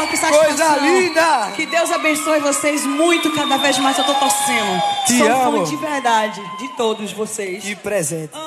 que satisfação. Coisa linda! Que Deus abençoe vocês muito, cada vez mais eu tô torcendo. Te Sou amo. fã de verdade, de todos vocês. Que presente.